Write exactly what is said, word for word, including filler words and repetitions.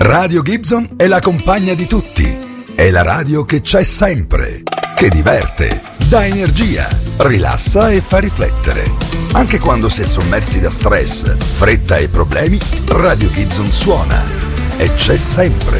Radio Gibson è la compagna di tutti. È la radio che c'è sempre, che diverte, dà energia, rilassa e fa riflettere. Anche quando si è sommersi da stress, fretta e problemi, Radio Gibson suona e c'è sempre.